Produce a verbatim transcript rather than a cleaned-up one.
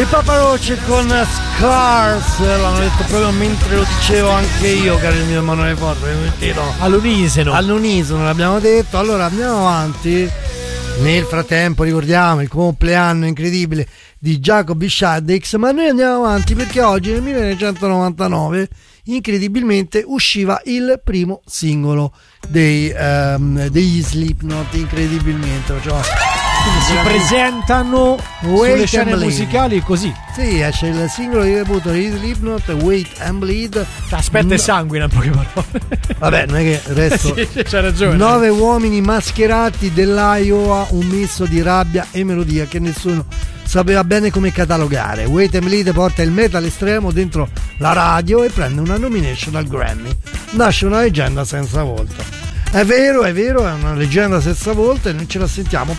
Papa Roach con Scars, l'hanno detto proprio mentre lo dicevo anche io, caro il mio Emanuele Forte, all'unisono all'unisono l'abbiamo detto. Allora andiamo avanti. Nel frattempo ricordiamo il compleanno incredibile di Jacoby Shaddix, ma noi andiamo avanti perché oggi nel millenovecentonovantanove incredibilmente usciva il primo singolo dei, um, degli Slipknot. Incredibilmente facciamo si presentano sulle scene musicali così. Sì, esce il singolo di debutto di Slipknot, Wait and Bleed. Aspetta no. E sanguina, in poche parole. Vabbè, non è che il resto. Sì, c'ha ragione. Nove uomini mascherati dell'Iowa, un misto di rabbia e melodia che nessuno sapeva bene come catalogare. Wait and Bleed porta il metal estremo dentro la radio e prende una nomination al Grammy. Nasce una leggenda senza volta. È vero, è vero, è una leggenda senza volta e noi ce la sentiamo